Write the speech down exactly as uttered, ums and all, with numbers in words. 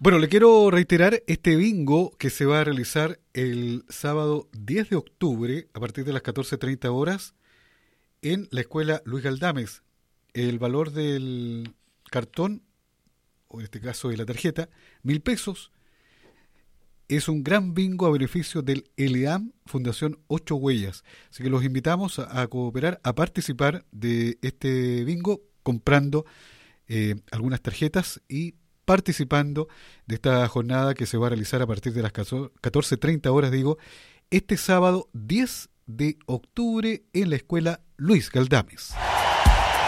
Bueno, le quiero reiterar este bingo que se va a realizar el sábado diez de octubre a partir de las catorce treinta horas en la escuela Luis Galdames. El valor del cartón, o en este caso de la tarjeta, mil pesos. Es un gran bingo a beneficio del L E A M Fundación Ocho Huellas. Así que los invitamos a, a cooperar, a participar de este bingo comprando eh, algunas tarjetas y participando de esta jornada que se va a realizar a partir de las catorce treinta horas, digo, este sábado diez de octubre en la escuela Luis Galdames.